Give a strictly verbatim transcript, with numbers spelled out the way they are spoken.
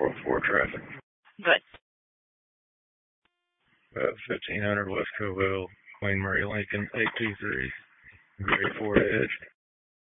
four oh four traffic. Good. Uh, fifteen hundred West Covell, Queen Mary Lincoln, eight two three, grade four edge.